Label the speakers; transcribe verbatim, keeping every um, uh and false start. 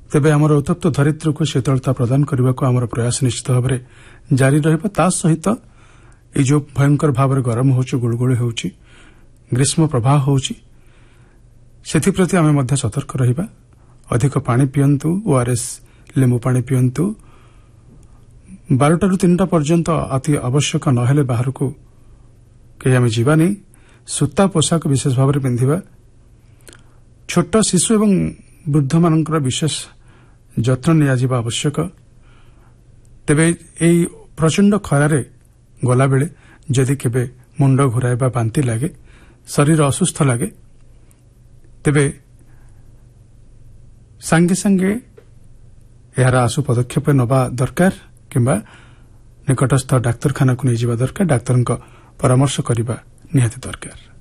Speaker 1: ତେବେ ଆମର ଉତ୍ତପ୍ତ ଧରିତ୍ରୀକୁ ଶୀତଳତା ପ୍ରଦାନ କରିବାକୁ ଆମର ପ୍ରୟାସ ନିଶ୍ଚିତ ଭାବରେ ଜାରି ରହିବ। ତା ସହିତ এই ଯେଉଁ ଭୟଙ୍କର ଭାବରେ ଗରମ ହେଉଛି, ଗୁଳୁଗୁଳି ହେଉଛି, ଗ୍ରୀଷ୍ମ ପ୍ରବାହ ହେଉଛି, ସେଥିପ୍ରତି ଆମେ ମଧ୍ୟ ସତର୍କ ରହିବା। ଅଧିକ ପାଣି ପିଅନ୍ତୁ, ଓଆରଏସ୍ ଲେମ୍ବୁ ପାଣି ପିଅନ୍ତୁ। ବାରଟାରୁ ତିନିଟା ପର୍ଯ୍ୟନ୍ତ ଅତି ଆବଶ୍ୟକ ନହେଲେ ବାହାରକୁ କେହି ଆମେ ଯିବାନି। ସୂତା ପୋଷାକ ବିଶେଷ ଭାବରେ ପିନ୍ଧିବା। ଛୋଟ ଶିଶୁ ଏବଂ ବୃଦ୍ଧମାନଙ୍କର ବିଶେଷ ଯତ୍ନ ନିଆଯିବା ଆବଶ୍ୟକ। ତେବେ ଏହି ପ୍ରଚଣ୍ଡ ଖରାରେ ଗଲାବେଳେ ଯଦି କେବେ ମୁଣ୍ଡ ଘୁରାଇବା, ବାନ୍ତି ଲାଗେ, ଶରୀର ଅସୁସ୍ଥ ଲାଗେ, ତେବେ ସାଙ୍ଗେ ସାଙ୍ଗେ ଏହାର ଆଶୁ ପଦକ୍ଷେପ ନେବା ଦରକାର କିମ୍ବା ନିକଟସ୍ଥ ଡାକ୍ତରଖାନାକୁ ନେଇଯିବା ଦରକାର। ଡାକ୍ତରଙ୍କ ପରାମର୍ଶ କରିବା ନିହାତି ଦରକାର।